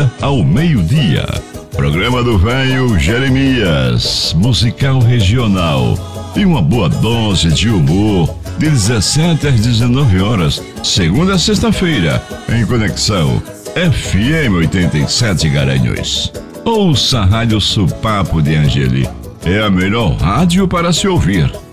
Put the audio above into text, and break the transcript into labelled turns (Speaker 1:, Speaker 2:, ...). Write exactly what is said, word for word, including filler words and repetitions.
Speaker 1: meia ao meio-dia. Programa do Velho Jeremias, musical regional e uma boa dose de humor, de dezessete às dezenove horas, segunda a sexta-feira, em conexão F M oitenta e sete Garanhuns. Ouça a Rádio Supapo de Angeli, é a melhor rádio para se ouvir.